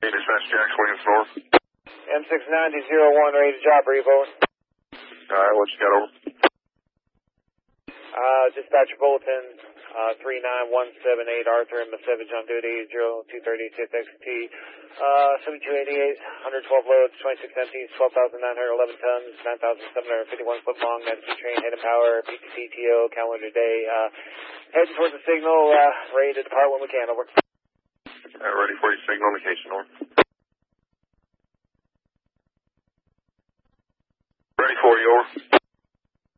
Hey, dispatch Jax Williams North. M690-01, ready to job, brief, over. Alright, what you got over? Dispatcher bulletin, 39178, Arthur and Misevich on duty, 0236 XT, 7288, 112 loads, 26 empties, 12,911 tons, 9,751 foot long, that's train, head and power, PTO, calendar day, heading towards the signal, ready to depart when we can, over. Ready for your signal indication, over. Ready for you, over.